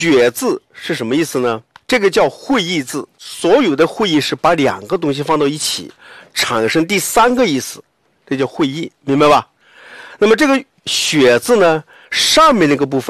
血字是什么意思呢？这个叫会意字，所有的会意是把两个东西放到一起，产生第三个意思，这叫会意，明白吧？那么这个血字呢，上面那个部分